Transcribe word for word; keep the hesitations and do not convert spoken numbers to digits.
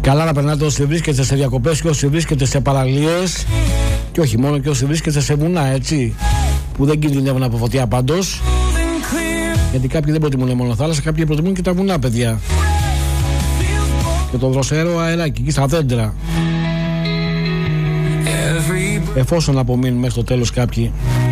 Καλά να περνάτε όσοι βρίσκεστε σε διακοπές και όσοι βρίσκεστε σε παραλίες. Και όχι μόνο, και όσοι βρίσκεστε σε βουνά, έτσι, που δεν κινδυνεύουν από φωτιά πάντως. Γιατί κάποιοι δεν προτιμούν μόνο θάλασσα, κάποιοι προτιμούν και τα βουνά, παιδιά. Και το δροσερό αεράκι εκεί στα δέντρα. Εφόσον απομείνουν μέχρι το τέλος κάποιοι.